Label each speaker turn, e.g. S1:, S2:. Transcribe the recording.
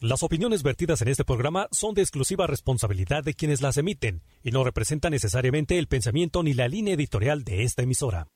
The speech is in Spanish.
S1: Las opiniones vertidas en este programa son de exclusiva responsabilidad de quienes las emiten y no representan necesariamente el pensamiento ni la línea editorial de esta emisora.